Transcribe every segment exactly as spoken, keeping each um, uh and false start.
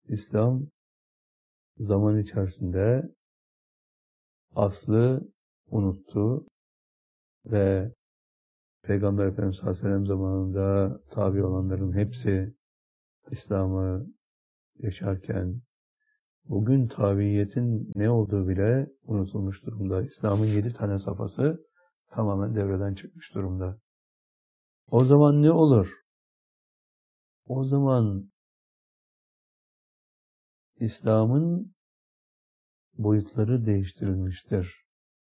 İslam zaman içerisinde aslı unuttu ve Peygamber Efendimiz sallallahu aleyhi ve sellem zamanında tabi olanların hepsi İslam'ı yaşarken bugün tabiiyetin ne olduğu bile unutulmuş durumda. İslam'ın yedi tane safhası tamamen devreden çıkmış durumda. O zaman ne olur? O zaman İslam'ın boyutları değiştirilmiştir.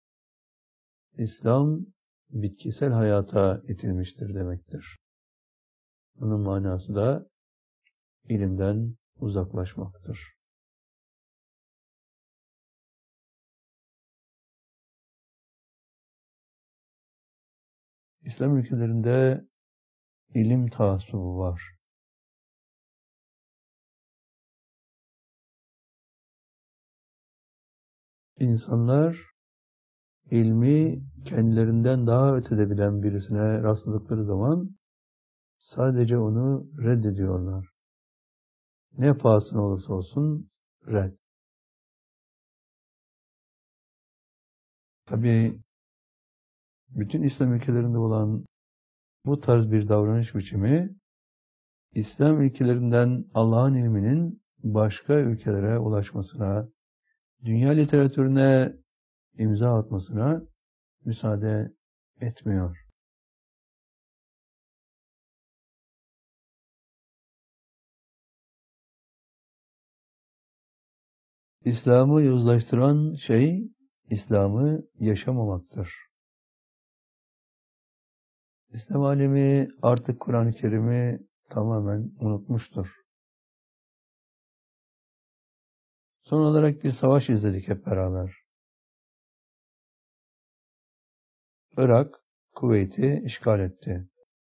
İslam bitkisel hayata itilmiştir demektir. Bunun manası da ilimden uzaklaşmaktır. İslam ülkelerinde ilim taassubu var. İnsanlar ilmi kendilerinden daha ötede bilen birisine rastladıkları zaman sadece onu reddediyorlar. Ne pahasına olursa olsun red. Tabii bütün İslam ülkelerinde olan bu tarz bir davranış biçimi İslam ülkelerinden Allah'ın ilminin başka ülkelere ulaşmasına, dünya literatürüne imza atmasına müsaade etmiyor. İslam'ı yozlaştıran şey, İslam'ı yaşamamaktır. İslam alemi artık Kur'an-ı Kerim'i tamamen unutmuştur. Son olarak bir savaş izledik hep beraber. Irak, Kuveyt'i işgal etti.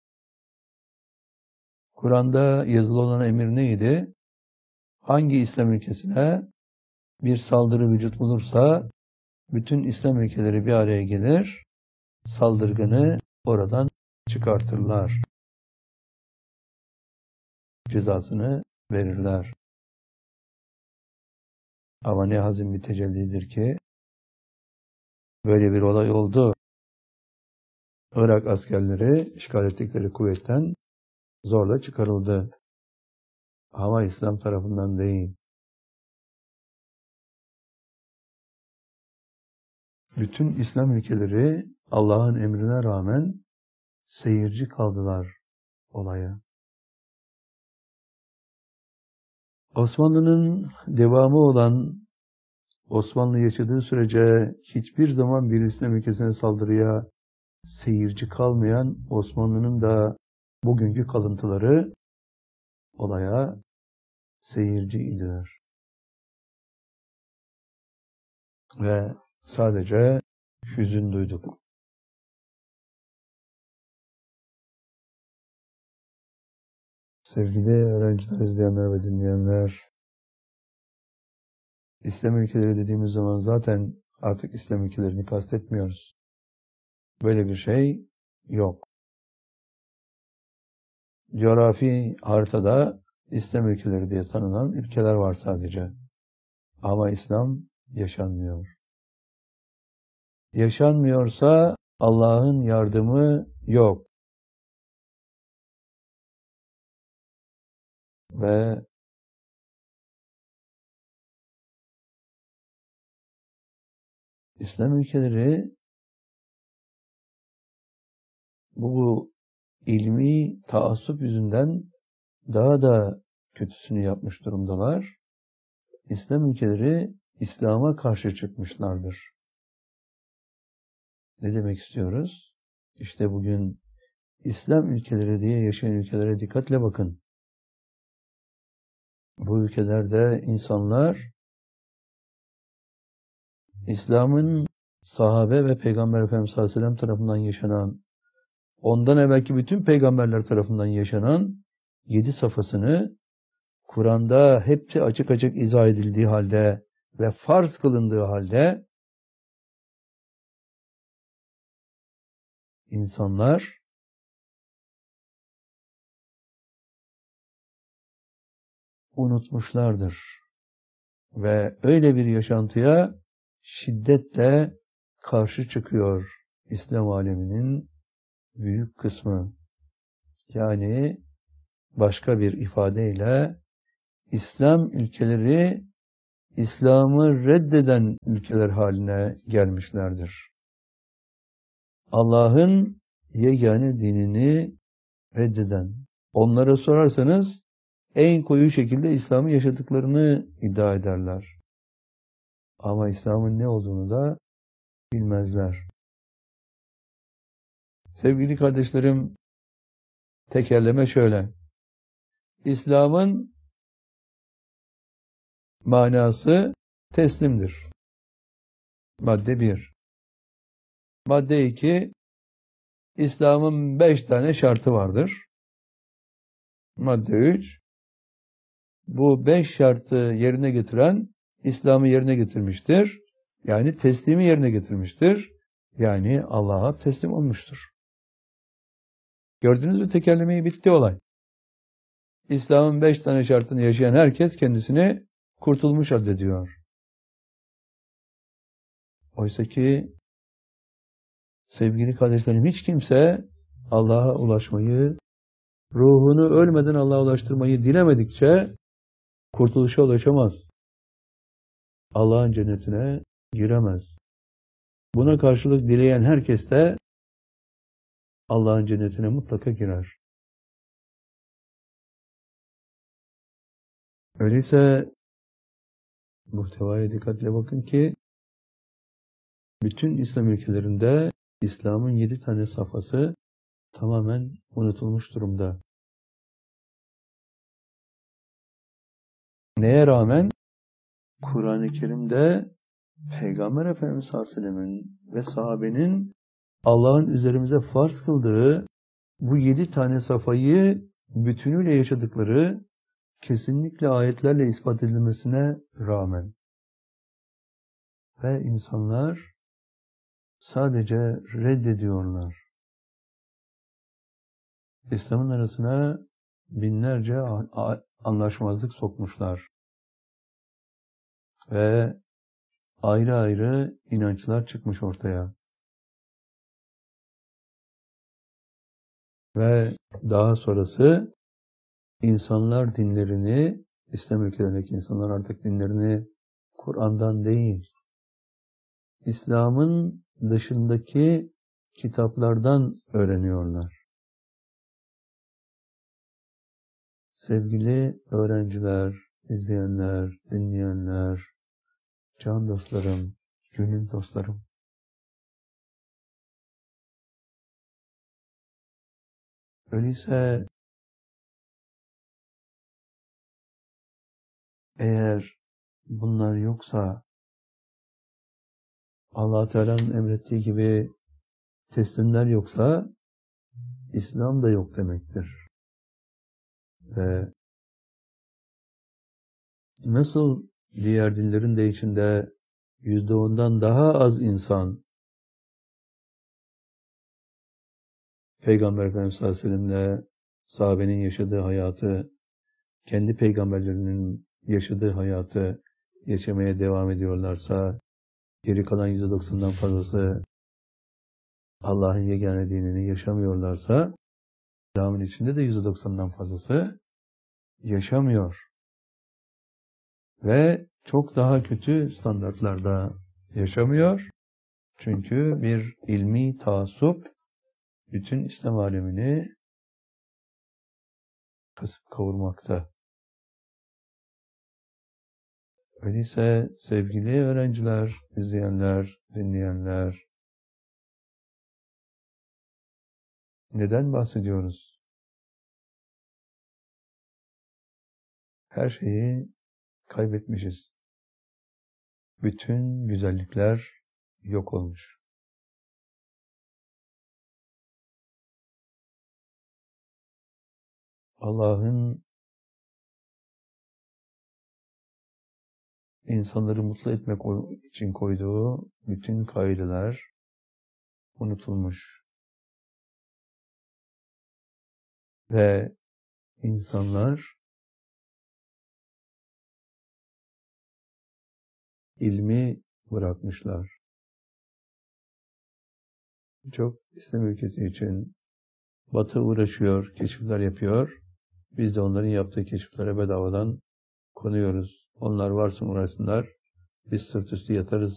Kur'an'da yazılı olan emir neydi? Hangi İslam ülkesine bir saldırı vücut bulursa bütün İslam ülkeleri bir araya gelir, saldırganı oradan çıkartırlar. Cezasını verirler. Ama ne hazin bir tecellidir ki böyle bir olay oldu. Irak askerleri işgal ettikleri kuvvetten zorla çıkarıldı. Ama İslam tarafından değil. Bütün İslam ülkeleri Allah'ın emrine rağmen seyirci kaldılar olaya. Osmanlı'nın devamı olan Osmanlı yaşadığı sürece hiçbir zaman bir İslam ülkesine saldırıya seyirci kalmayan Osmanlı'nın da bugünkü kalıntıları olaya seyirciydiler. Ve sadece hüzün duyduk. Sevgili öğrenciler, izleyenler ve dinleyenler, İslam ülkeleri dediğimiz zaman zaten artık İslam ülkelerini kastetmiyoruz. Böyle bir şey yok. Coğrafi haritada İslam ülkeleri diye tanınan ülkeler var sadece. Ama İslam yaşanmıyor. Yaşanmıyorsa Allah'ın yardımı yok. Ve İslam ülkeleri bu ilmi taassup yüzünden daha da kötüsünü yapmış durumdalar. İslam ülkeleri İslam'a karşı çıkmışlardır. Ne demek istiyoruz? İşte bugün İslam ülkeleri diye yaşayan ülkelere dikkatle bakın. Bu ülkelerde insanlar İslam'ın sahabe ve Peygamber Efendimiz sallallahu aleyhi ve sellem tarafından yaşanan, ondan evvelki bütün peygamberler tarafından yaşanan yedi safhasını Kur'an'da hepsi açık açık izah edildiği halde ve farz kılındığı halde insanlar unutmuşlardır. Ve öyle bir yaşantıya şiddetle karşı çıkıyor İslam aleminin büyük kısmı. Yani başka bir ifadeyle İslam ülkeleri İslam'ı reddeden ülkeler haline gelmişlerdir. Allah'ın yegane dinini reddeden. Onlara sorarsanız en koyu şekilde İslam'ı yaşadıklarını iddia ederler. Ama İslam'ın ne olduğunu da bilmezler. Sevgili kardeşlerim, tekerleme şöyle. İslam'ın manası teslimdir. Madde bir. Madde iki. İslam'ın beş tane şartı vardır. Madde üç. Bu beş şartı yerine getiren İslam'ı yerine getirmiştir. Yani teslimi yerine getirmiştir. Yani Allah'a teslim olmuştur. Gördünüz mü tekerlemeyi, bitti olay. İslam'ın beş tane şartını yaşayan herkes kendisini kurtulmuş addediyor. Oysa ki sevgili kardeşlerim, hiç kimse Allah'a ulaşmayı, ruhunu ölmeden Allah'a ulaştırmayı dilemedikçe kurtuluşa ulaşamaz. Allah'ın cennetine giremez. Buna karşılık dileyen herkes de Allah'ın cennetine mutlaka girer. Öyleyse muhtevaya dikkatle bakın ki bütün İslam ülkelerinde İslam'ın yedi tane safhası tamamen unutulmuş durumda. Neye rağmen Kur'an-ı Kerim'de Peygamber Efendimiz sallallahu aleyhi ve sellem'in ve sahabenin Allah'ın üzerimize farz kıldığı bu yedi tane safhayı bütünüyle yaşadıkları kesinlikle ayetlerle ispat edilmesine rağmen ve insanlar sadece reddediyorlar. İslam'ın arasına binlerce anlaşmazlık sokmuşlar ve ayrı ayrı inançlar çıkmış ortaya. Ve daha sonrası insanlar dinlerini, İslam ülkelerindeki insanlar artık dinlerini Kur'an'dan değil, İslam'ın dışındaki kitaplardan öğreniyorlar. Sevgili öğrenciler, izleyenler, dinleyenler, can dostlarım, gönül dostlarım. Öyleyse eğer bunlar yoksa, Allah Teala'nın emrettiği gibi teslimler yoksa İslam da yok demektir. Ve nasıl diğer dinlerin de içinde yüzde ondan daha az insan Peygamber Efendimiz sallallahu aleyhi ve sellem'le sahabenin yaşadığı hayatı, kendi peygamberlerinin yaşadığı hayatı yaşamaya devam ediyorlarsa, geri kalan yüzde doksandan fazlası Allah'ın yegane dinini yaşamıyorlarsa, İslam'ın içinde de yüzde doksandan fazlası yaşamıyor. Ve çok daha kötü standartlarda yaşamıyor. Çünkü bir ilmi taassup bütün İslam alemini kasıp kavurmakta. Öyleyse sevgili öğrenciler, izleyenler, dinleyenler, neden bahsediyoruz? Her şeyi kaybetmişiz. Bütün güzellikler yok olmuş. Allah'ın insanları mutlu etmek için koyduğu bütün kaideler unutulmuş. Ve insanlar ilmi bırakmışlar. Çok İslam ülkesi için Batı uğraşıyor, keşifler yapıyor. Biz de onların yaptığı keşiflere bedavadan konuyoruz. Onlar varsın uğraşsınlar. Biz sırt üstü yatarız.